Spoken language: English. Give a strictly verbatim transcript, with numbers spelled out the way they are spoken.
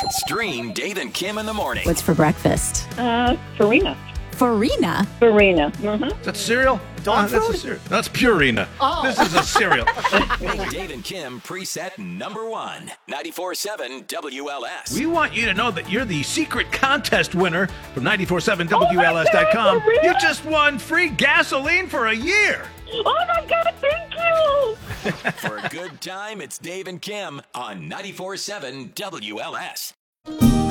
Stream Dave and Kim in the morning. What's for breakfast? Uh, Farina. Farina? Farina. Mm-hmm. Is that cereal? Dog Oh, that's food? a cereal. That's Purina. Oh. This is a cereal. Make Dave and Kim preset number one. ninety-four point seven W L S. We want you to know that you're the secret contest winner from nine four seven W L S dot com. Oh my God, You just won free gasoline for a year. Oh, my God, thank you. For a good time, it's Dave and Kim on ninety-four point seven W L S.